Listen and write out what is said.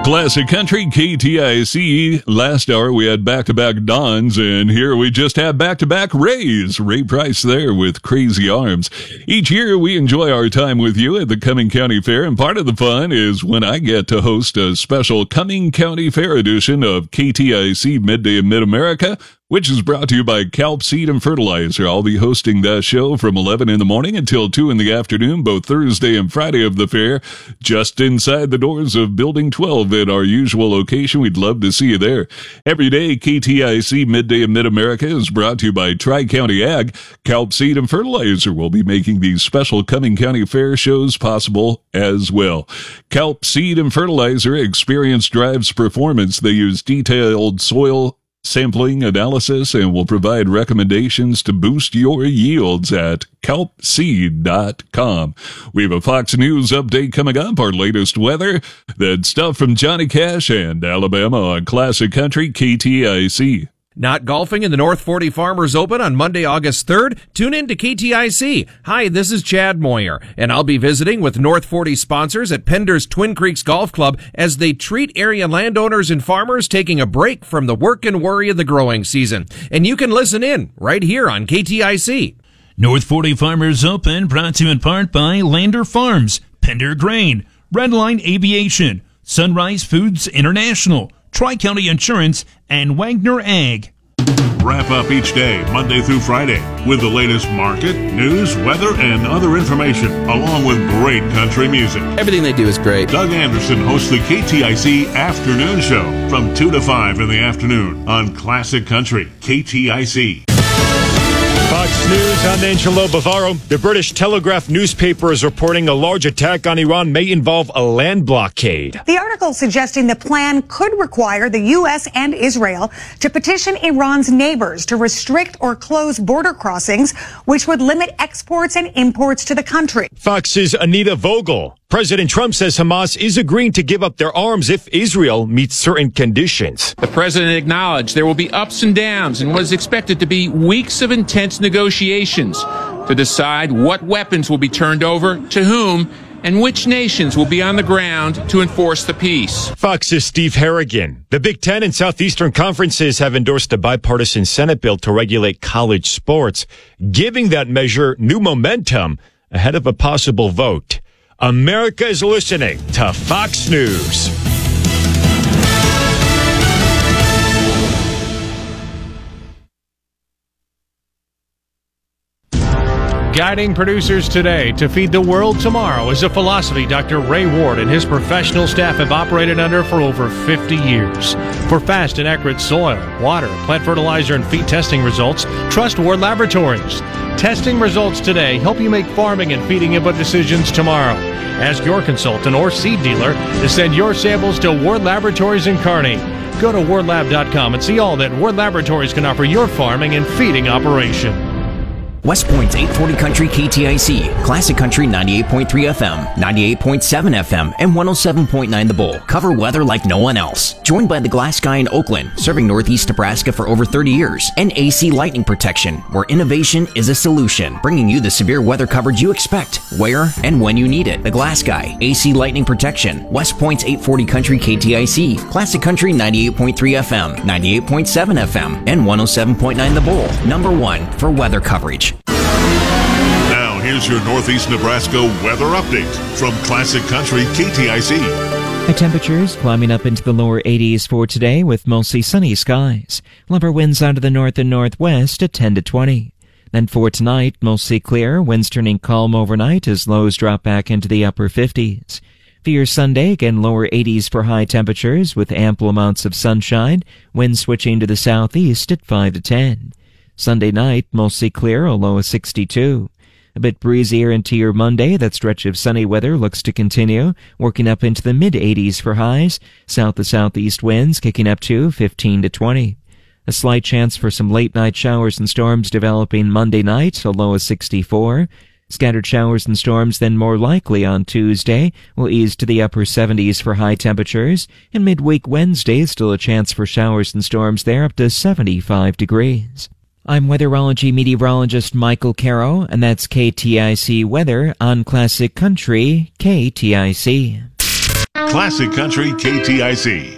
Classic Country, KTIC. Last hour we had back-to-back Dons, and here we just have back-to-back Rays. Ray Price there with Crazy Arms. Each year we enjoy our time with you at the Cumming County Fair, and part of the fun is when I get to host a special Cumming County Fair edition of KTIC Midday in Mid-America, which is brought to you by Kalp Seed and Fertilizer. I'll be hosting that show from 11 in the morning until 2 in the afternoon, both Thursday and Friday of the fair, just inside the doors of Building 12 at our usual location. We'd love to see you there. Every day, KTIC Midday in Mid-America is brought to you by Tri-County Ag. Kalp Seed and Fertilizer will be making these special Cumming County Fair shows possible as well. Kalp Seed and Fertilizer, experience drives performance. They use detailed soil sampling analysis and will provide recommendations to boost your yields at kalpseed.com. We have a Fox News update coming up, our latest weather, that stuff from Johnny Cash and Alabama on Classic Country KTIC. Not golfing in the North 40 Farmers Open on Monday, August 3rd? Tune in to KTIC. Hi, this is Chad Moyer, and I'll be visiting with North 40 sponsors at Pender's Twin Creeks Golf Club as they treat area landowners and farmers taking a break from the work and worry of the growing season. And you can listen in right here on KTIC. North 40 Farmers Open brought to you in part by Lander Farms, Pender Grain, Redline Aviation, Sunrise Foods International, Tri-County Insurance, and Wagner Ag. Wrap up each day, Monday through Friday, with the latest market, news, weather, and other information, along with great country music. Everything they do is great. Doug Anderson hosts the KTIC Afternoon Show from 2 to 5 in the afternoon on Classic Country, KTIC. Fox News, I'm Angelo Bavaro. The British Telegraph newspaper is reporting a large attack on Iran may involve a land blockade. The article suggesting the plan could require the U.S. and Israel to petition Iran's neighbors to restrict or close border crossings, which would limit exports and imports to the country. Fox's Anita Vogel. President Trump says Hamas is agreeing to give up their arms if Israel meets certain conditions. The president acknowledged there will be ups and downs in what is expected to be weeks of intense negotiations to decide what weapons will be turned over to whom and which nations will be on the ground to enforce the peace. Fox's Steve Harrigan. The Big Ten and Southeastern conferences have endorsed a bipartisan Senate bill to regulate college sports, giving that measure new momentum ahead of a possible vote. America is listening to Fox News. Guiding producers today to feed the world tomorrow is a philosophy Dr. Ray Ward and his professional staff have operated under for over 50 years. For fast and accurate soil, water, plant fertilizer, and feed testing results, trust Ward Laboratories. Testing results today help you make farming and feeding input decisions tomorrow. Ask your consultant or seed dealer to send your samples to Ward Laboratories in Kearney. Go to wardlab.com and see all that Ward Laboratories can offer your farming and feeding operation. West Point's 840 Country KTIC, Classic Country 98.3 FM, 98.7 FM, and 107.9 The Bull. Cover weather like no one else. Joined by the Glass Guy in Oakland, serving Northeast Nebraska for over 30 years. And AC Lightning Protection, where innovation is a solution, bringing you the severe weather coverage you expect, where and when you need it. The Glass Guy, AC Lightning Protection, West Point's 840 Country KTIC, Classic Country 98.3 FM, 98.7 FM, and 107.9 The Bull. Number one for weather coverage. Now, here's your Northeast Nebraska weather update from Classic Country KTIC. High temperatures climbing up into the lower 80s for today with mostly sunny skies. Lower winds out of the north and northwest at 10 to 20. Then for tonight, mostly clear, winds turning calm overnight as lows drop back into the upper 50s. For your Sunday, again lower 80s for high temperatures with ample amounts of sunshine, winds switching to the southeast at 5 to 10. Sunday night, mostly clear, a low of 62. A bit breezier into your Monday. That stretch of sunny weather looks to continue, working up into the mid-80s for highs. South to southeast winds kicking up to 15 to 20. A slight chance for some late-night showers and storms developing Monday night, a low of 64. Scattered showers and storms then more likely on Tuesday will ease to the upper 70s for high temperatures. And midweek Wednesday, still a chance for showers and storms there up to 75 degrees. I'm weatherology meteorologist Michael Caro, and that's KTIC Weather on Classic Country KTIC. Classic Country KTIC.